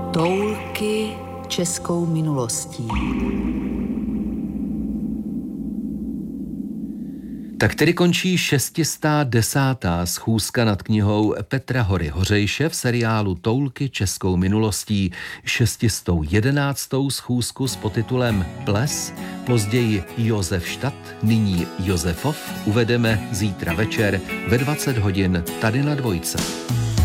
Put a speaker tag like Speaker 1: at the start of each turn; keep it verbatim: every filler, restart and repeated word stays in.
Speaker 1: Toulky českou minulostí.
Speaker 2: Tak tedy končí šestistá desátá schůzka nad knihou Petra Hory Hořejše v seriálu Toulky českou minulostí. šestistou jedenáctou schůzku s podtitulem Ples, později Josefstadt, nyní Josefov, uvedeme zítra večer ve dvacet hodin tady na Dvojce.